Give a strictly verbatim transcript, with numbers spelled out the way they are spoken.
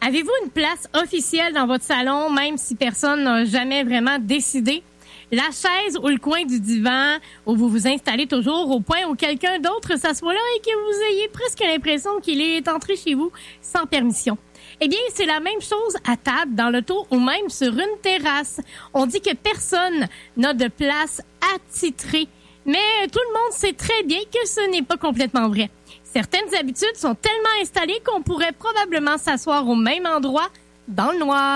Avez-vous une place officielle dans votre salon, même si personne n'a jamais vraiment décidé? La chaise ou le coin du divan où vous vous installez toujours au point où quelqu'un d'autre s'assoit là et que vous ayez presque l'impression qu'il est entré chez vous sans permission. Eh bien, c'est la même chose à table, dans l'auto ou même sur une terrasse. On dit que personne n'a de place attitrée, mais tout le monde sait très bien que ce n'est pas complètement vrai. Certaines habitudes sont tellement installées qu'on pourrait probablement s'asseoir au même endroit dans le noir.